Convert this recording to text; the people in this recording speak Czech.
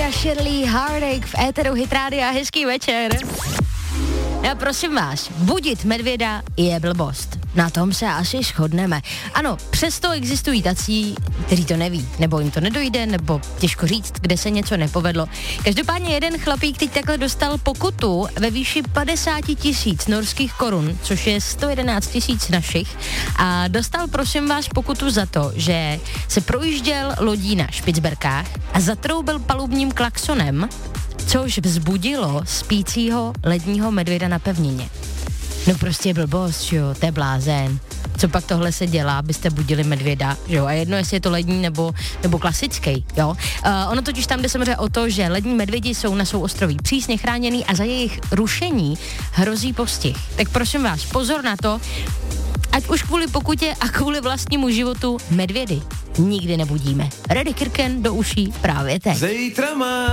Shirley Heartache v éteru Hit Rádia. Hezký večer. Já prosím vás, budit medvěda je blbost. Na tom se asi shodneme. Ano, přesto existují tací, kteří to neví, nebo jim to nedojde, nebo těžko říct, kde se něco nepovedlo. Každopádně jeden chlapík teď takhle dostal pokutu ve výši 50 000 norských korun, což je 111 000 našich, a dostal, prosím vás, pokutu za to, že se projížděl lodí na Špicberkách a zatroubil palubním klaksonem, což vzbudilo spícího ledního medvěda na pevnině. No prostě blbost, jo, to je blázen. Co pak tohle se dělá, abyste budili medvěda, jo, a jedno, jestli je to lední nebo klasický, jo. Ono totiž tam jde samozřejmě o to, že lední medvědi jsou na souostroví přísně chráněný a za jejich rušení hrozí postih. Tak prosím vás, pozor na to, ať už kvůli pokutě a kvůli vlastnímu životu medvědy nikdy nebudíme. Reddy Kirken do uší právě teď.